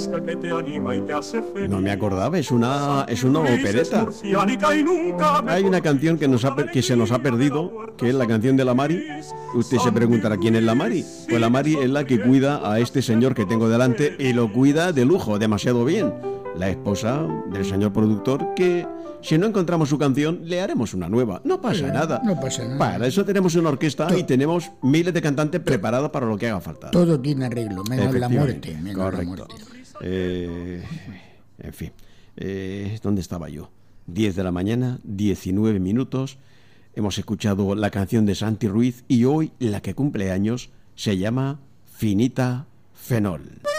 No me acordaba, es una opereta. Hay una canción que se nos ha perdido, que es la canción de la Mari. Usted se preguntará quién es la Mari. Pues la Mari es la que cuida a este señor que tengo delante y lo cuida de lujo, demasiado bien. La esposa del señor productor, que si no encontramos su canción, le haremos una nueva. No pasa nada. No pasa nada. Para eso tenemos una orquesta y tenemos miles de cantantes preparados para lo que haga falta. Todo tiene arreglo, menos la muerte. Correcto. En fin, ¿dónde estaba yo? 10 de la mañana, 19 minutos. Hemos escuchado la canción de Santi Ruiz y hoy la que cumple años se llama Finita Fenol.